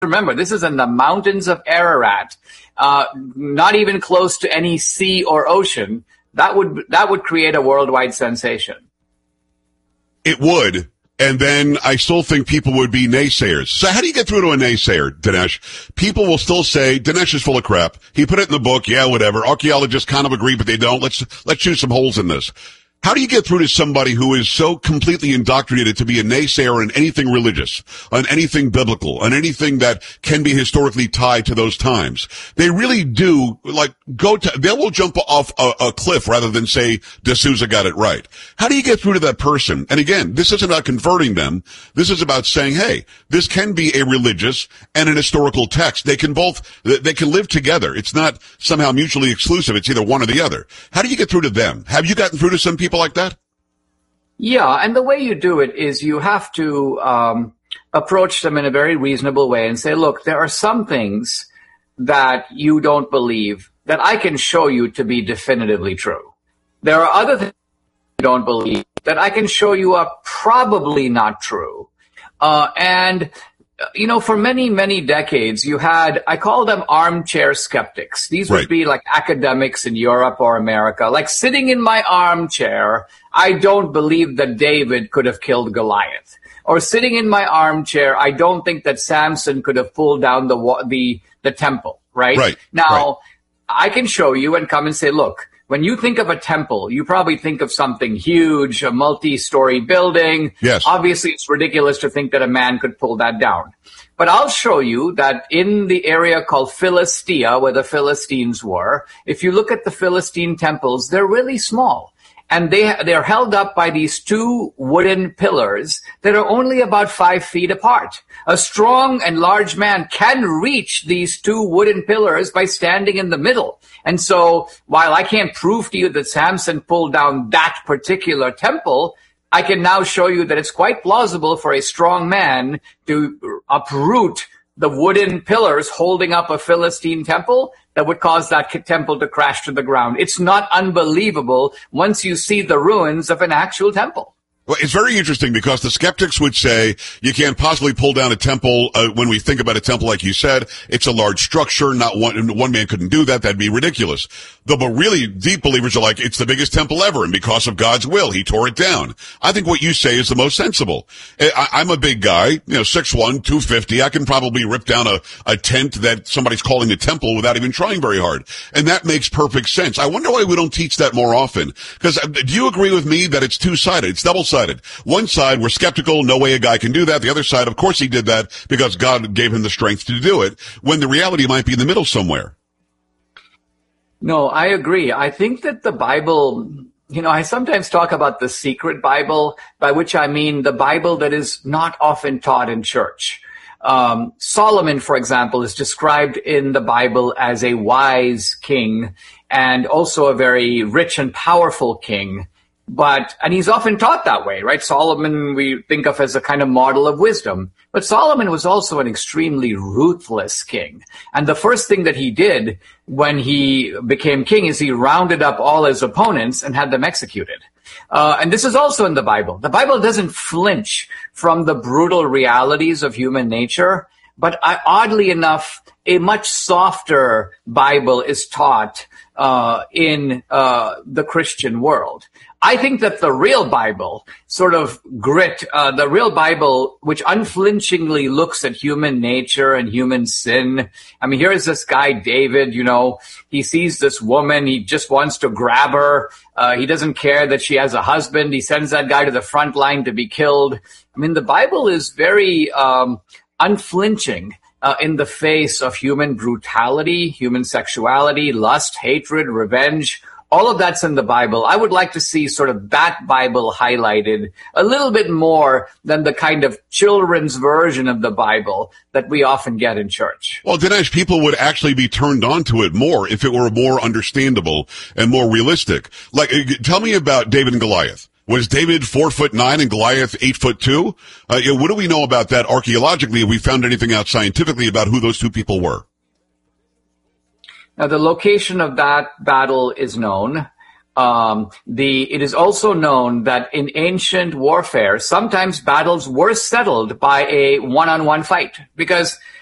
remember, this is in the mountains of Ararat, not even close to any sea or ocean. That would create a worldwide sensation. It would. And then I still think people would be naysayers. So how do you get through to a naysayer, Dinesh? People will still say, Dinesh is full of crap. He put it in the book. Yeah, whatever. Archaeologists kind of agree, but they don't. Let's shoot some holes in this. How do you get through to somebody who is so completely indoctrinated to be a naysayer on anything religious, on anything biblical, on anything that can be historically tied to those times? They really do, they will jump off a cliff rather than say, D'Souza got it right. How do you get through to that person? And again, this isn't about converting them. This is about saying, hey, this can be a religious and an historical text. They can live together. It's not somehow mutually exclusive. It's either one or the other. How do you get through to them? Have you gotten through to some people like that? Yeah, and the way you do it is you have to approach them in a very reasonable way and say, look, there are some things that you don't believe that I can show you to be definitively true. There are other things you don't believe that I can show you are probably not true. For many, many decades, you had, I call them armchair skeptics. These would be like academics in Europe or America, like sitting in my armchair. I don't believe that David could have killed Goliath. Or sitting in my armchair, I don't think that Samson could have pulled down the temple, right? Now, I can show you and come and say, look, when you think of a temple, you probably think of something huge, a multi-story building. Yes. Obviously, it's ridiculous to think that a man could pull that down. But I'll show you that in the area called Philistia, where the Philistines were, if you look at the Philistine temples, they're really small. And they're held up by these two wooden pillars that are only about 5 feet apart. A strong and large man can reach these two wooden pillars by standing in the middle. And so while I can't prove to you that Samson pulled down that particular temple, I can now show you that it's quite plausible for a strong man to uproot the wooden pillars holding up a Philistine temple that would cause that temple to crash to the ground. It's not unbelievable once you see the ruins of an actual temple. Well, it's very interesting because the skeptics would say you can't possibly pull down a temple. When we think about a temple, like you said, it's a large structure. Not one man couldn't do that. That'd be ridiculous. But really deep believers are like, it's the biggest temple ever. And because of God's will, he tore it down. I think what you say is the most sensible. I'm a big guy, 6'1", 250. I can probably rip down a tent that somebody's calling a temple without even trying very hard. And that makes perfect sense. I wonder why we don't teach that more often. Because do you agree with me that it's two-sided? It's double-sided. One side, we're skeptical, no way a guy can do that. The other side, of course he did that because God gave him the strength to do it, when the reality might be in the middle somewhere. No, I agree. I think that the Bible, I sometimes talk about the secret Bible, by which I mean the Bible that is not often taught in church. Solomon, for example, is described in the Bible as a wise king and also a very rich and powerful king. And he's often taught that way, right? Solomon we think of as a kind of model of wisdom. But Solomon was also an extremely ruthless king. And the first thing that he did when he became king is he rounded up all his opponents and had them executed. And this is also in the Bible. The Bible doesn't flinch from the brutal realities of human nature, but oddly enough, a much softer Bible is taught in the Christian world. I think that the real Bible sort of the real Bible, which unflinchingly looks at human nature and human sin. I mean, here is this guy, David, he sees this woman. He just wants to grab her. He doesn't care that she has a husband. He sends that guy to the front line to be killed. I mean, the Bible is very unflinching in the face of human brutality, human sexuality, lust, hatred, revenge. All of that's in the Bible. I would like to see sort of that Bible highlighted a little bit more than the kind of children's version of the Bible that we often get in church. Well, Dinesh, people would actually be turned on to it more if it were more understandable and more realistic. Like, tell me about David and Goliath. Was David 4'9" and Goliath 8'2"? What do we know about that archaeologically? Have we found anything out scientifically about who those two people were? Now, the location of that battle is known. It is also known that in ancient warfare, sometimes battles were settled by a one-on-one fight. Because